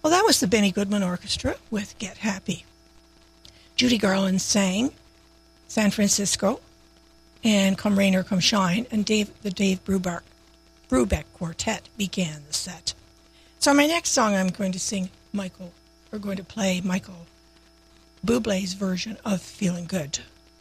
Well, that was the Benny Goodman Orchestra with Get Happy. Judy Garland sang San Francisco and Come Rain or Come Shine, and the Dave Brubeck Quartet began the set. So my next song I'm going to play Michael Bublé's version of Feeling Good.